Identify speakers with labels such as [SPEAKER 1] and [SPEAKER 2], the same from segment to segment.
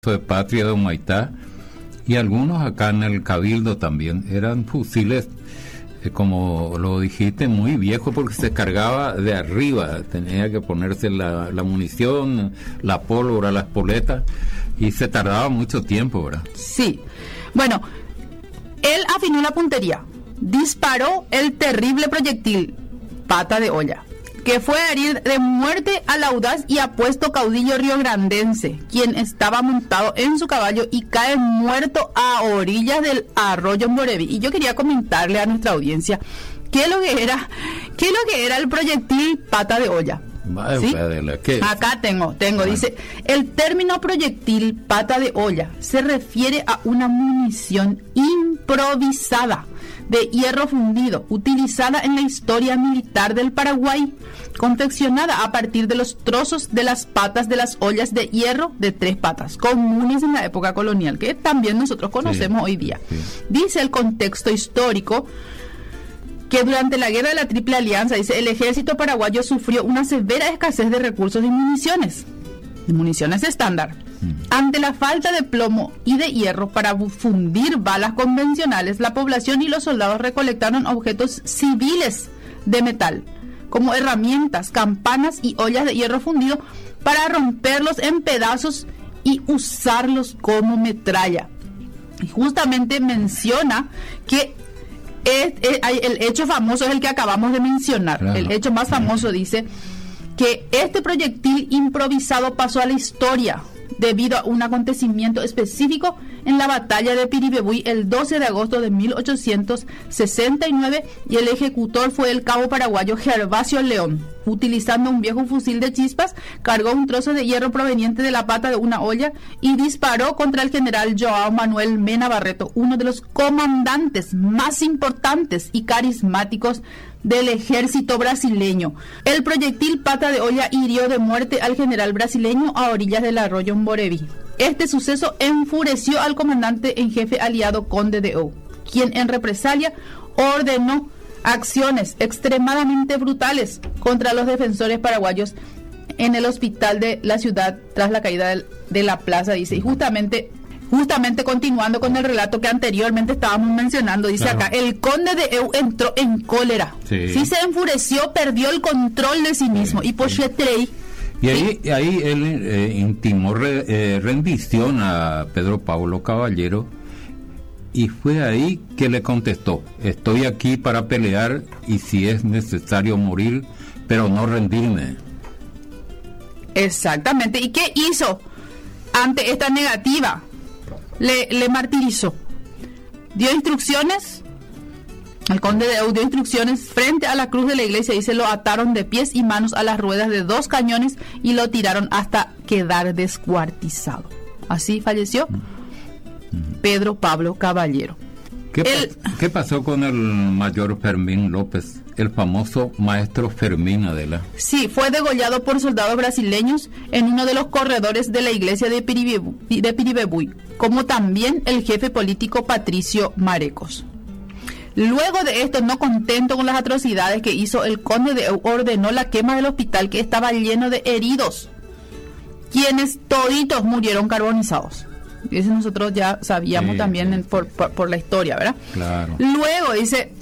[SPEAKER 1] de Patria de Humaitá, y algunos acá en el Cabildo también. Eran fusiles, como lo dijiste, muy viejos porque se cargaba de arriba, tenía que ponerse la munición, la pólvora, las poletas, y se tardaba mucho tiempo, ¿verdad?
[SPEAKER 2] Sí. Bueno, él afinó la puntería, disparó el terrible proyectil Pata de Olla, que fue a herir de muerte al audaz y apuesto caudillo riograndense, quien estaba montado en su caballo y cae muerto a orillas del arroyo Mborevi. Y yo quería comentarle a nuestra audiencia qué es lo que era el proyectil Pata de Olla. ¿Sí? Acá tengo, dice, el término proyectil Pata de Olla se refiere a una munición improvisada de hierro fundido, utilizada en la historia militar del Paraguay, confeccionada a partir de los trozos de las patas de las ollas de hierro de 3 patas, comunes en la época colonial, que también nosotros conocemos hoy día. Dice el contexto histórico que durante la guerra de la Triple Alianza, dice, el ejército paraguayo sufrió una severa escasez de recursos y municiones estándar. Ante la falta de plomo y de hierro para fundir balas convencionales, la población y los soldados recolectaron objetos civiles de metal, como herramientas, campanas y ollas de hierro fundido, para romperlos en pedazos y usarlos como metralla. Y justamente menciona que el hecho famoso es el que acabamos de mencionar. Claro. El hecho más famoso dice que este proyectil improvisado pasó a la historia debido a un acontecimiento específico en la batalla de Piribebuy el 12 de agosto de 1869, y el ejecutor fue el cabo paraguayo Gervasio León. Utilizando un viejo fusil de chispas, cargó un trozo de hierro proveniente de la pata de una olla y disparó contra el general João Manuel Mena Barreto, uno de los comandantes más importantes y carismáticos del ejército brasileño. El proyectil Pata de Olla hirió de muerte al general brasileño a orillas del arroyo Mborevi. Este suceso enfureció al comandante en jefe aliado Conde de O, quien en represalia ordenó acciones extremadamente brutales contra los defensores paraguayos en el hospital de la ciudad tras la caída de la plaza, dice. Y justamente continuando con el relato que anteriormente estábamos mencionando, dice acá, el conde de Eu entró en cólera. Sí, se enfureció, perdió el control de sí mismo. Y pues
[SPEAKER 1] y ahí él intimó rendición a Pedro Pablo Caballero, y fue ahí que le contestó: estoy aquí para pelear y si es necesario morir, pero no rendirme.
[SPEAKER 2] Exactamente. ¿Y qué hizo ante esta negativa? Le martirizó. Dio instrucciones. El conde de Eu dio instrucciones frente a la cruz de la iglesia y se lo ataron de pies y manos a las ruedas de 2 cañones y lo tiraron hasta quedar descuartizado. Así falleció Pedro Pablo Caballero.
[SPEAKER 1] ¿Qué pasó con el mayor Fermín López, el famoso maestro Fermín, Adela?
[SPEAKER 2] Sí, fue degollado por soldados brasileños en uno de los corredores de la iglesia de Piribebuy, como también el jefe político Patricio Marecos. Luego de esto, no contento con las atrocidades que hizo, el conde de Eu ordenó la quema del hospital, que estaba lleno de heridos, quienes toditos murieron carbonizados. Eso nosotros ya sabíamos también por la historia, ¿verdad?
[SPEAKER 1] Claro.
[SPEAKER 2] Luego dice,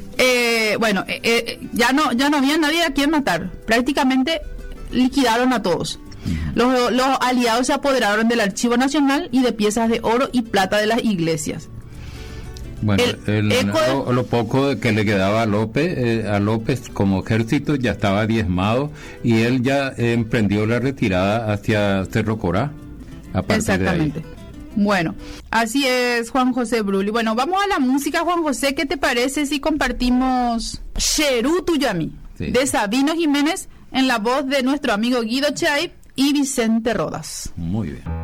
[SPEAKER 2] ya no había nadie a quien matar. Prácticamente liquidaron a todos. Los aliados se apoderaron del Archivo Nacional y de piezas de oro y plata de las iglesias.
[SPEAKER 1] Bueno, lo poco que le quedaba a López como ejército ya estaba diezmado, y él ya emprendió la retirada hacia Cerro Corá.
[SPEAKER 2] Exactamente. Bueno, así es, Juan José Bruli. Bueno, vamos a la música, Juan José. ¿Qué te parece si compartimos Xerú Tuyamí, de Sabino Jiménez, en la voz de nuestro amigo Guido Chay y Vicente Rodas?
[SPEAKER 1] Muy bien.